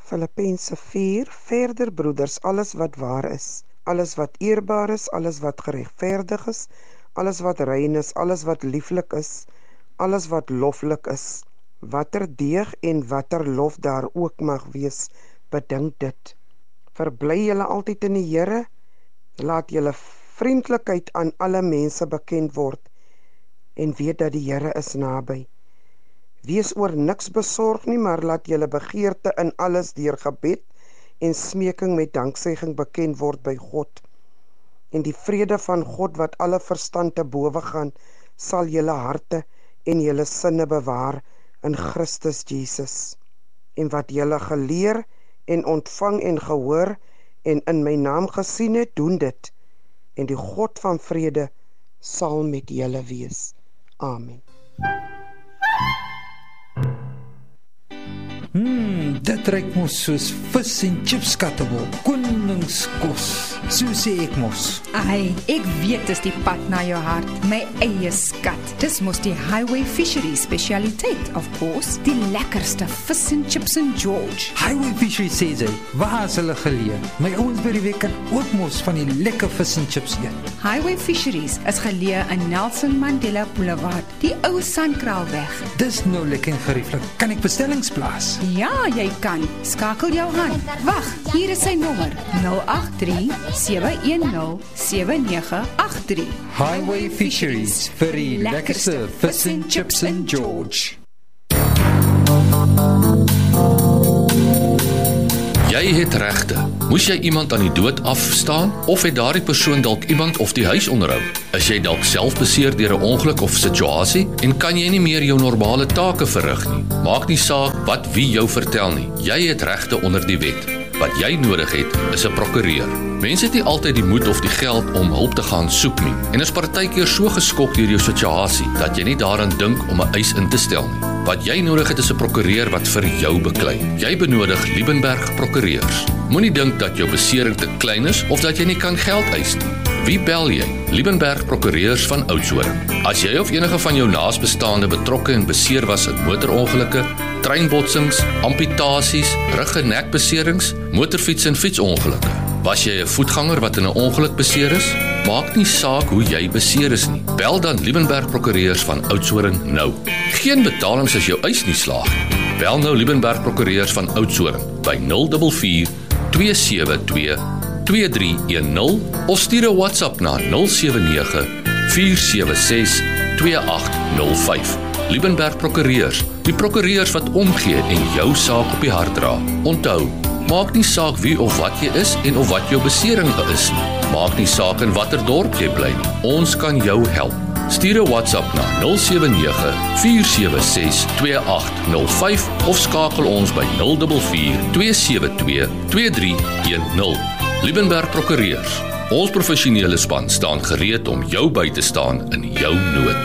Filippense 4, verder broeders, alles wat waar is, alles wat eerbaar is, alles wat geregverdig is, alles wat rein is, alles wat lieflik is, alles wat loflik is, watter deeg en watter lof daar ook mag wees, bedink dit. Verbly julle altyd in die Here, laat julle vriendelikheid aan alle mense bekend word, en weet dat die Here is naby. Wees oor niks besorg nie, maar laat julle begeerte in alles deur gebed en smeking met danksegging bekend word by God. En die vrede van God wat alle verstand te bowe gaan, sal julle harte en julle sinne bewaar in Christus Jesus. En wat julle geleer en ontvang en gehoor en in my naam gesien het, doen dit. En die God van vrede sal met julle wees. Amen. Dit ruik mos soos vis en chips skattebol, koningskos, so sê ek mos. Ai, ek weet dis die pad na jou hart, my eie skat. Dis mos die Highway Fisheries specialiteit, of course, die lekkerste vis en chips in George. Highway Fisheries sê sy, waar is hulle geleë? My ouens by die week kan ook mos van die lekker vis en chips eet. Highway Fisheries is geleë in Nelson Mandela Boulevard, die ou Sandkraalweg. Dis nou lekker en gerieflik. Kan ek bestellings plaas? Ja, jy kan. Skakel jou aan. Wag, hier is sy nommer. 083-710-7983. Highway Fisheries, vir die lekkerste vis en chips in George. Jy het regte. Moes jy iemand aan die dood afstaan? Of het daardie persoon dalk iemand of die huis onderhou? Is jy dalk self beseer deur 'n ongeluk of situasie en kan jy nie meer jou normale take verrig nie? Maak nie saak wat wie jou vertel nie. Jy het regte onder die wet. Wat jy nodig het, is 'n prokureur. Mense het nie altyd die moed of die geld om hulp te gaan soek nie. En is partykeer so geskok deur jou situasie dat jy nie daaraan dink om 'n eis in te stel nie. Wat jy nodig het is 'n prokureur wat vir jou beklei. Jy benodig Liebenberg Prokureurs. Moenie dink dat jou besering te klein is of dat jy nie kan geld eis nie. Wie bel jy? Liebenberg Prokureurs van Oudtshoorn. As jy of enige van jou naasbestaande betrokke en beseer was in motorongelukke, treinbotsings, amputasies, rug- en nekbeserings, motorfiets- en fietsongelukke. Was jy 'n voetganger wat in 'n ongeluk beseer is? Maak nie saak hoe jy beseer is nie. Bel dan Liebenberg Prokureurs van Oudtshoorn nou. Geen betalings as jou eis nie slaag. Bel nou Liebenberg Prokureurs van Oudtshoorn by 044 272 2310 of stuur 'n WhatsApp na 079 476 2805. Liebenberg Prokureurs, die prokureurs wat omgee en jou saak op die hart dra. Onthou, maak nie saak wie of wat jy is en of wat jou besering is nie. Maak nie saak in watter dorp jy bly nie. Ons kan jou help. Stuur 'n WhatsApp na 079 476 2805 of skakel ons by 044 272 2310. Liebenberg Prokureurs. Ons professionele span staan gereed om jou by te staan in jou nood.